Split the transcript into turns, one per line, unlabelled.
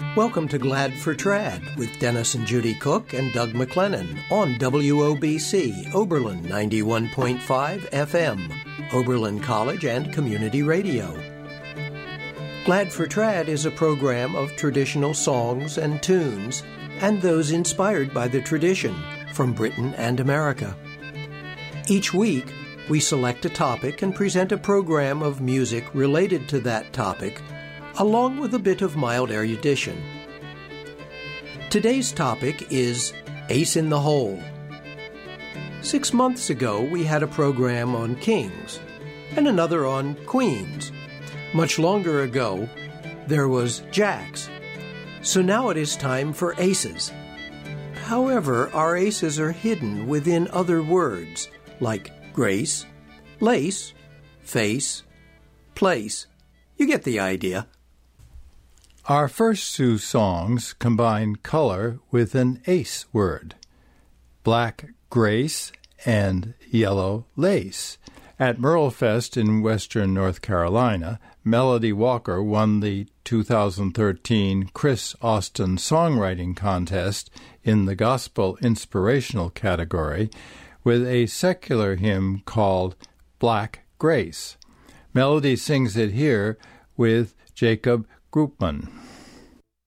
Welcome to Glad for Trad with Dennis and Judy Cook and Doug McLennan on WOBC, Oberlin 91.5 FM, Oberlin College and Community Radio. Glad for Trad is a program of traditional songs and tunes and those inspired by the tradition from Britain and America. Each week, we select a topic and present a program of music related to that topic, along with a bit of mild erudition. Today's topic is Ace in the Hole. 6 months ago, we had a program on kings and another on queens. Much longer ago, there was jacks. So now it is time for aces. However, our aces are hidden within other words like grace, lace, face, place. You get the idea.
Our first two songs combine color with an ace word, black grace and yellow lace. At Merlefest in western North Carolina, Melody Walker won the 2013 Chris Austin Songwriting Contest in the Gospel Inspirational category with a secular hymn called Black Grace. Melody sings it here with Jacob Groupman.